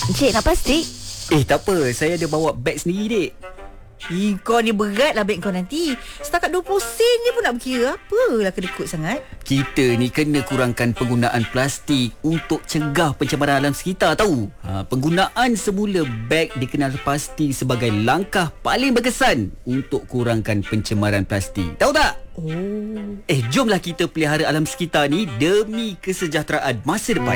Encik nak plastik? Tak apa, saya ada bawa beg sendiri, dek. Kau ni berat lah beg kau nanti. Setakat 20 sen je pun nak berkira. Apalah kedekut sangat. Kita ni kena kurangkan penggunaan plastik untuk cegah pencemaran alam sekitar, tahu. Penggunaan semula beg dikenal pasti sebagai langkah paling berkesan untuk kurangkan pencemaran plastik. Tahu tak? Jomlah kita pelihara alam sekitar ni demi kesejahteraan masa depan.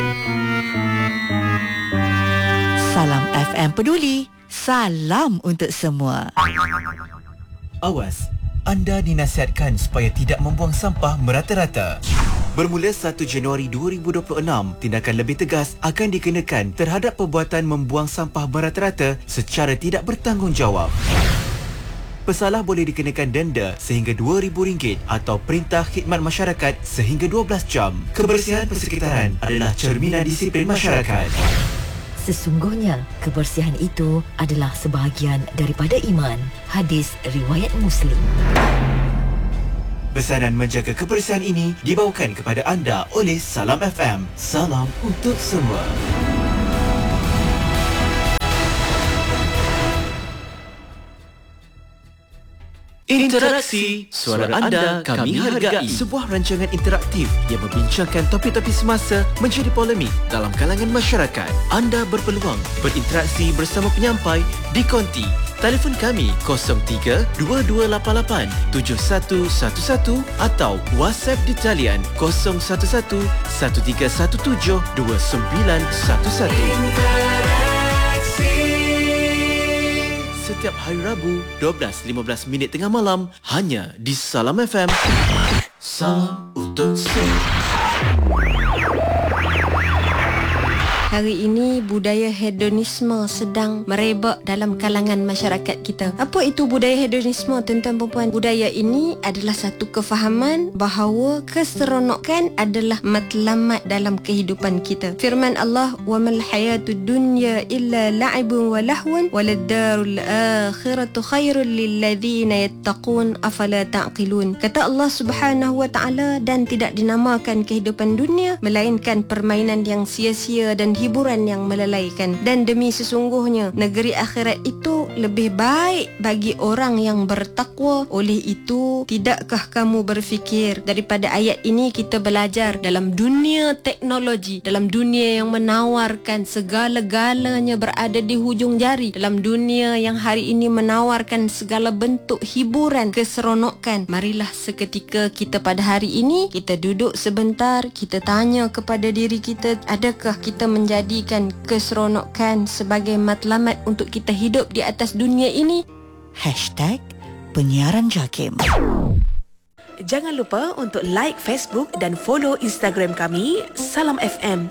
Salam FM peduli. Salam untuk semua. Awas, anda dinasihatkan supaya tidak membuang sampah merata-rata. Bermula 1 Januari 2026, tindakan lebih tegas akan dikenakan terhadap perbuatan membuang sampah merata-rata secara tidak bertanggungjawab. Pesalah boleh dikenakan denda sehingga RM2,000 atau perintah khidmat masyarakat sehingga 12 jam. Kebersihan persekitaran adalah cerminan disiplin masyarakat. Sesungguhnya, kebersihan itu adalah sebahagian daripada iman. Hadis riwayat Muslim. Pesanan menjaga kebersihan ini dibawakan kepada anda oleh Salam FM. Salam untuk semua. Interaksi suara anda kami hargai. Sebuah rancangan interaktif yang membincangkan topik-topik semasa menjadi polemik dalam kalangan masyarakat. Anda berpeluang berinteraksi bersama penyampai di konti. Telefon kami 03-2288-7111 atau WhatsApp di talian 011-1317-2911. Setiap hari Rabu 12.15 minit tengah malam hanya di Salam FM. Salam untuk semua. Hari ini budaya hedonisme sedang merebak dalam kalangan masyarakat kita. Apa itu budaya hedonisme, tuan-tuan perempuan? Budaya ini adalah satu kefahaman bahawa keseronokan adalah matlamat dalam kehidupan kita. Firman Allah, "Wa mal hayatud dunya illa la'ibun wa lahwun waladdarul akhiratu khairul lil ladzina yattaqun afala ta'qilun." Kata Allah Subhanahu wa taala, dan tidak dinamakan kehidupan dunia melainkan permainan yang sia-sia dan hiburan yang melalaikan. Dan demi sesungguhnya negeri akhirat itu lebih baik bagi orang yang bertakwa. Oleh itu, tidakkah kamu berfikir? Daripada ayat ini kita belajar dalam dunia teknologi, dalam dunia yang menawarkan segala-galanya berada di hujung jari, dalam dunia yang hari ini menawarkan segala bentuk hiburan, keseronokan, marilah seketika kita pada hari ini kita duduk sebentar, kita tanya kepada diri kita, adakah kita menjadikan keseronokan sebagai matlamat untuk kita hidup di atas dunia ini? #penyiaran JAKIM. Jangan lupa untuk like Facebook dan follow Instagram kami Salam FM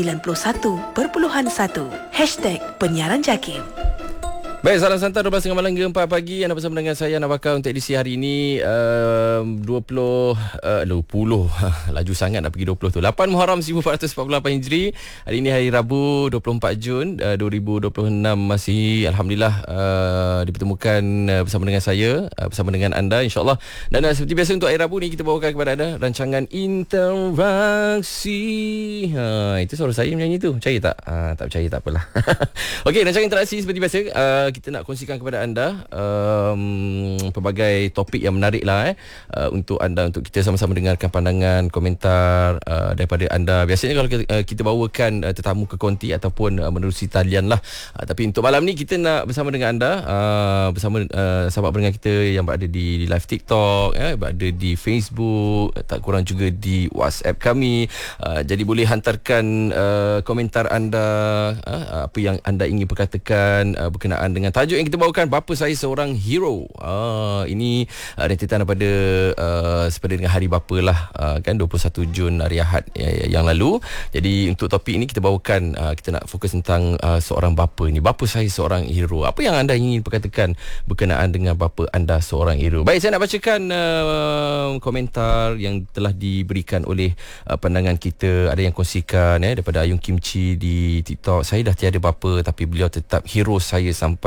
91.1 #penyiaran JAKIM. Baik, salam santai 12 tengah malam ke 4 pagi. Anda bersama dengan saya, Ana Bakar, untuk edisi hari ini 20 laju sangat nak pergi 20 tu. 8 Muharram 1448 Hijri. Hari ini hari Rabu 24 Jun 2026. Masih Alhamdulillah dipertemukan bersama dengan saya, bersama dengan anda, insyaAllah. Dan seperti biasa untuk hari Rabu ni kita bawakan kepada anda rancangan interaksi. Itu suara saya menyanyi tu. Percaya tak? Tak percaya tak apalah. Okey, rancangan interaksi seperti biasa. Kita nak kongsikan kepada anda pelbagai topik yang menarik lah untuk anda, untuk kita sama-sama dengarkan pandangan, komentar daripada anda. Biasanya kalau kita bawakan tetamu ke konti ataupun menerusi talian lah, tapi untuk malam ni kita nak bersama dengan anda, bersama sahabat pendengar kita yang berada di live TikTok, berada di Facebook, tak kurang juga di WhatsApp kami. Jadi boleh hantarkan komentar anda, apa yang anda ingin perkatakan berkenaan dengan tajuk yang kita bawakan, Bapa Saya Seorang Hero. Ini rentetan daripada sepada dengan Hari Bapa lah, kan 21 Jun hari Ahad yang lalu. Jadi untuk topik ini kita bawakan, kita nak fokus tentang seorang bapa ni. Bapa saya seorang hero. Apa yang anda ingin perkatakan berkenaan dengan bapa anda seorang hero? Baik, saya nak bacakan komentar yang telah diberikan oleh pandangan kita. Ada yang kongsikan daripada Ayung Kimchi di TikTok. Saya dah tiada bapa tapi beliau tetap hero saya sampai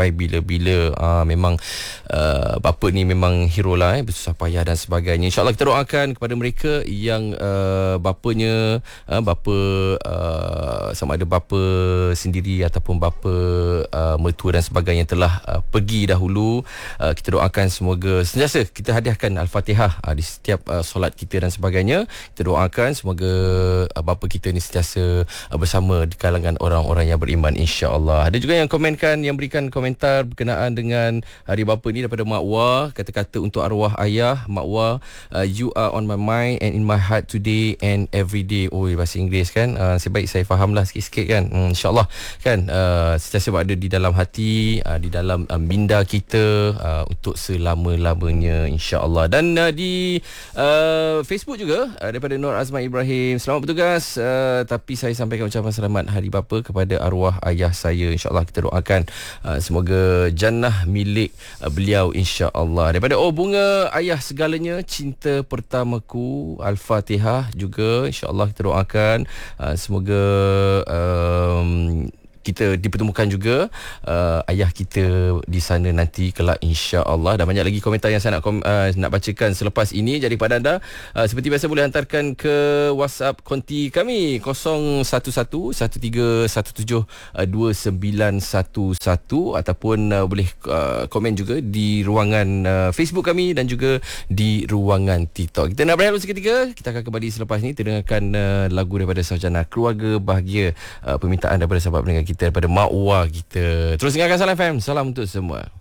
sampai bila-bila. Memang bapa ni memang hero lah, bersusah payah dan sebagainya. InsyaAllah kita doakan kepada mereka yang bapanya bapa sama ada bapa sendiri ataupun bapa mertua dan sebagainya telah pergi dahulu. Kita doakan semoga sentiasa kita hadiahkan Al-Fatihah di setiap solat kita dan sebagainya. Kita doakan semoga bapa kita ni sentiasa bersama di kalangan orang-orang yang beriman, insya-Allah. Ada juga yang komenkan, yang berikan komentar berkenaan dengan hari bapa ni daripada Mak Wah. Kata-kata untuk arwah ayah Mak Wah, you are on my mind and in my heart today and every day. Bahasa Inggeris kan, sebaik saya fahamlah sikit-sikit kan. InsyaAllah kan, sentiasa berada di dalam hati, di dalam minda kita untuk selama-lamanya, insya-Allah. Dan di Facebook juga daripada Nur Azman Ibrahim, selamat bertugas, tapi saya sampaikan ucapan selamat hari bapa kepada arwah ayah saya. InsyaAllah kita doakan semoga jannah milik beliau, insya-Allah. Daripada bunga ayah segalanya, cinta pertamaku, Al-Fatihah juga, insya-Allah kita doakan semoga kita dipertemukan juga ayah kita di sana nanti kelak, insya-Allah. Dan banyak lagi komentar yang saya nak bacakan selepas ini. Jadi pada anda seperti biasa boleh hantarkan ke WhatsApp konti kami 0111317291 ataupun boleh komen juga di ruangan Facebook kami dan juga di ruangan TikTok. Kita nak berehat dulu seketika. Kita akan kembali selepas ini. Kita dengarkan lagu daripada Sarjana Keluarga Bahagia, permintaan daripada sahabat pendengar kita, daripada Mak Wah kita. Terus dengarkan Salam FM. Salam untuk semua.